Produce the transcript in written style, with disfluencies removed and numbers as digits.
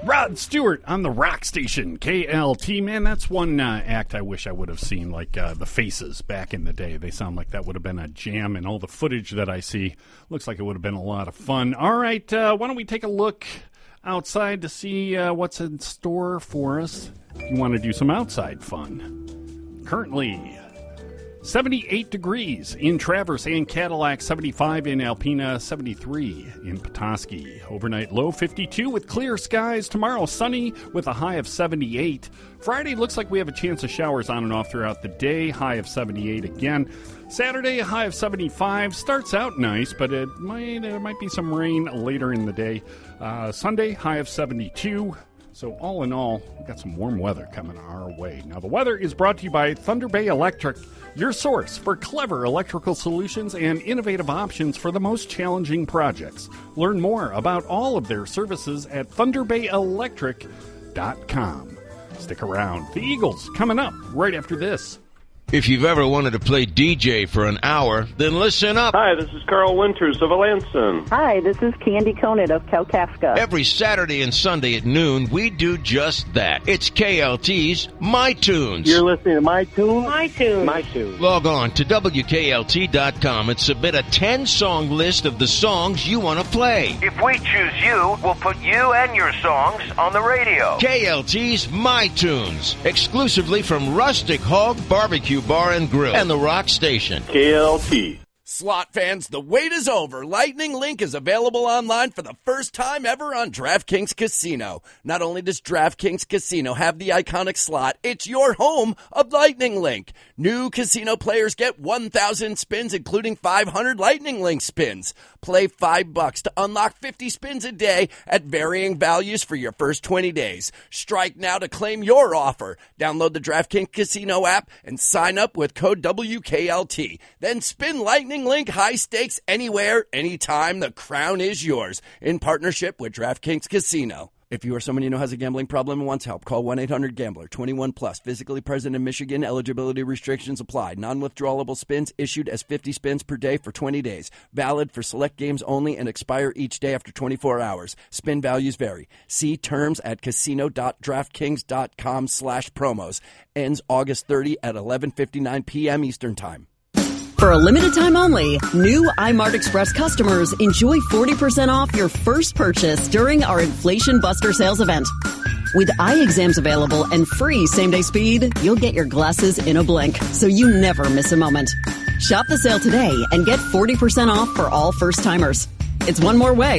Rod Stewart on the rock station, KLT. Man, that's one act I wish I would have seen, like the Faces back in the day. They sound like that would have been a jam, and all the footage that I see looks like it would have been a lot of fun. All right, why don't we take a look outside to see what's in store for us if you want to do some outside fun. Currently 78 degrees in Traverse and Cadillac, 75 in Alpena, 73 in Petoskey. Overnight low 52 with clear skies. Tomorrow sunny with a high of 78. Friday looks like we have a chance of showers on and off throughout the day, high of 78 again. Saturday, a high of 75. Starts out nice, but there might be some rain later in the day. Sunday, high of 72. So all in all, we've got some warm weather coming our way. Now, the weather is brought to you by Thunder Bay Electric, your source for clever electrical solutions and innovative options for the most challenging projects. Learn more about all of their services at thunderbayelectric.com. Stick around. The Eagles coming up right after this. If you've ever wanted to play DJ for an hour, then listen up. Hi, this is Carl Winters of Alanson. Hi, this is Candy Conant of Kalkaska. Every Saturday and Sunday at noon, we do just that. It's KLT's My Tunes. You're listening to My Tunes? My Tunes. My Tunes. Log on to WKLT.com and submit a 10-song list of the songs you want to play. If we choose you, we'll put you and your songs on the radio. KLT's My Tunes, exclusively from Rustic Hog Barbecue Bar and Grill and the Rock Station. KLT. Slot fans, the wait is over. Lightning Link is available online for the first time ever on DraftKings Casino. Not only does DraftKings Casino have the iconic slot, it's your home of Lightning Link. New casino players get 1,000 spins, including 500 Lightning Link spins. Play $5 to unlock 50 spins a day at varying values for your first 20 days. Strike now to claim your offer. Download the DraftKings Casino app and sign up with code WKLT. Then spin Lightning Link high stakes anywhere, anytime. The crown is yours in partnership with DraftKings Casino. If you or someone you know has a gambling problem and wants help, call 1-800-GAMBLER. 21 plus. Physically present in Michigan. Eligibility restrictions apply. Non-withdrawable spins issued as 50 spins per day for 20 days. Valid for select games only and expire each day after 24 hours. Spin values vary. See terms at casino.draftkings.com/promos. Ends August 30 at 11:59 p.m. Eastern Time. For a limited time only, new iMart Express customers enjoy 40% off your first purchase during our Inflation Buster sales event. With eye exams available and free same-day speed, you'll get your glasses in a blink, so you never miss a moment. Shop the sale today and get 40% off for all first-timers. It's one more way